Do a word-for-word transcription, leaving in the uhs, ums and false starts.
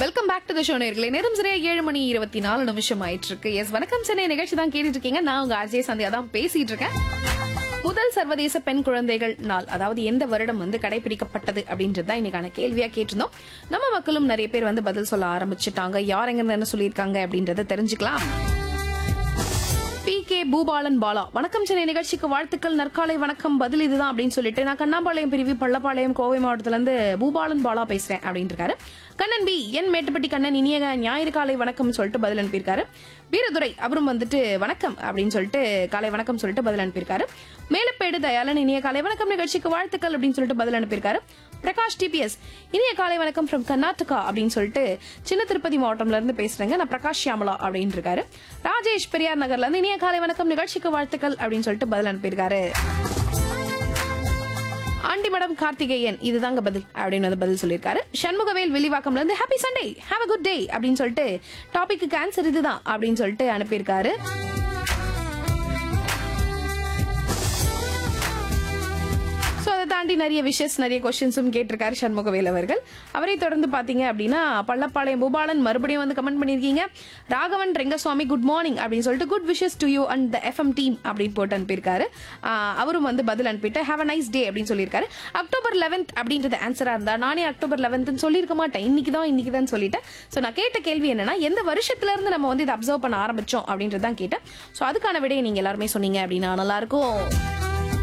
Welcome back to the show நேயர்களே. நேரம் சரியா ஏழு மணி இருபத்தி நாலு நிமிஷம் ஆயிட்டு இருக்கு. எஸ், வணக்கம் சென்னை நிகழ்ச்சி தான் கேட்டுட்டு இருக்கீங்க. நான் உங்க அஜய் சந்தியா தான் பேசிட்டு இருக்கேன். முதல் சர்வதேச பெண் குழந்தைகள் நாள், அதாவது எந்த வருடம் வந்து கடைபிடிக்கப்பட்டது அப்படின்றது தான் இன்னைக்கான கேள்வியா கேட்டிருந்தோம். நம்ம மக்களும் நிறைய பேர் வந்து பதில் சொல்ல ஆரம்பிச்சுட்டாங்க. யார் எங்க என்ன சொல்லியிருக்காங்க அப்படின்றத தெரிஞ்சுக்கலாம். பி கே பூபாலன் பாலா, வணக்கம் சென்னை நிகழ்ச்சிக்கு வாழ்த்துக்கள், நற்காலை வணக்கம், பதில் இதுதான் அப்படின்னு சொல்லிட்டு, நான் கண்ணாம்பாளையம் பிரிவு பள்ளப்பாளையம் கோவை மாவட்டத்துல இருந்து பூபாலன் பாலா பேசுறேன் அப்படின்னு இருக்காரு. கண்ணன் பி என் மேட்டுப்பட்டி கண்ணன் இனிய ஞாயிறு காலை வணக்கம் சொல்லிட்டு பதில் அனுப்பியிருக்காரு. வீரதுரை அவரும் வந்துட்டு வணக்கம் அப்படின்னு சொல்லிட்டு காலை வணக்கம் சொல்லிட்டு பதில் அனுப்பியிருக்காரு. மேலப்பேடு தயாளன் இனிய காலை வணக்கம், நிகழ்ச்சிக்கு வாழ்த்துக்கள் அப்படின்னு சொல்லிட்டு பதில் அனுப்பியிருக்காரு. பிரகாஷ் டிபிஎஸ் இனிய காலை வணக்கம் ஃப்ரம் கர்நாடகா அப்படின்னு சொல்லிட்டு சின்ன திருப்பதி மாவட்டம்ல இருந்து பேசுறேங்க, நான் பிரகாஷ் ஷியாமலா அப்படின்னு இருக்காரு. ராஜேஷ் பெரியார் நகர்ல இருந்து இனிய காலை வணக்கம், நிகழ்ச்சிக்கு வாழ்த்துக்கள் அப்படின்னு சொல்லிட்டு பதில் அனுப்பியிருக்காரு. ஆண்டி மேடம் கார்த்திகேயன் இதுதாங்க பதில் அப்படின்னு வந்து பதில் சொல்லியிருக்காரு. சண்முகவேல் வெளிவாக்கம்ல இருந்து happy Sunday, have a good day அப்படின்னு சொல்லிட்டு டாபிக் ஆன்சர் இதுதான் அப்படின்னு சொல்லிட்டு அனுப்பியிருக்காரு. தாண்டி நிறைய விஷஸ் நிறைய கொஸ்டின்ஸும் கேட்டிருக்காரு சண்முகவேல் அவர்கள். அவரை தொடர்ந்து பாத்தீங்க அப்படின்னா பள்ளப்பாளையம் பூபாலன் மறுபடியும் வந்து கமெண்ட் பண்ணிருக்கீங்க. ராகவன் ரெங்கசுவாமி குட் மார்னிங் அப்படின்னு சொல்லிட்டு good wishes to you and the FM team அப்படின்னு போட்டு அனுப்பியிருக்காரு. அவரும் வந்து பதில் அனுப்பிட்டு ஹேவ் அ நைஸ் டே அப்படின்னு சொல்லியிருக்காரு. அக்டோபர் லெவன்த் அப்படின்றது ஆன்சரா இருந்தா நானே அக்டோபர் லெவன்த் சொல்லியிருக்க மாட்டேன், இன்னைக்கு தான் இன்னைக்கு தான் சொல்லிட்டேன். ஸோ நான் கேட்ட கேள்வி என்னன்னா, எந்த வருஷத்துல இருந்து நம்ம வந்து இதை அப்சர்வ் பண்ண ஆரம்பிச்சோம் அப்படின்றதான் கேட்டேன். ஸோ அதுக்கான விடையை நீங்க எல்லாருமே சொன்னீங்க அப்படின்னா நல்லா இருக்கும்.